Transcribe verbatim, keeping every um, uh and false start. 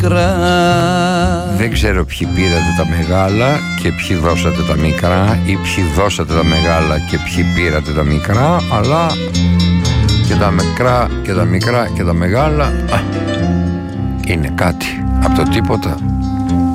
μικρά. Δεν ξέρω ποιοι πήρατε τα μεγάλα και ποιοι δώσατε τα μικρά, ή ποιοι δώσατε τα μεγάλα και ποιοι πήρατε τα μικρά, αλλά και τα μικρά και τα μικρά και τα μεγάλα α, είναι κάτι από το τίποτα.